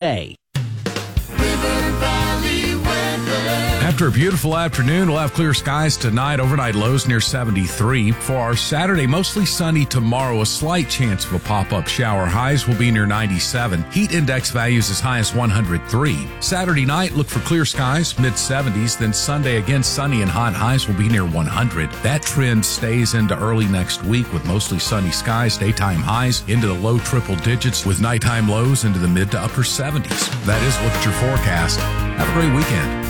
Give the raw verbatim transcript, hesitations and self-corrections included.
A. After a beautiful afternoon, we'll have clear skies tonight. Overnight lows near seventy-three. For our Saturday, mostly sunny tomorrow. A slight chance of a pop-up shower. Highs will be near ninety-seven. Heat index values as high as one hundred three. Saturday night, look for clear skies, mid-seventies. Then Sunday, again sunny and hot. Highs will be near one hundred. That trend stays into early next week with mostly sunny skies. Daytime highs into the low triple digits with nighttime lows into the mid to upper seventies. That is what's your forecast. Have a great weekend.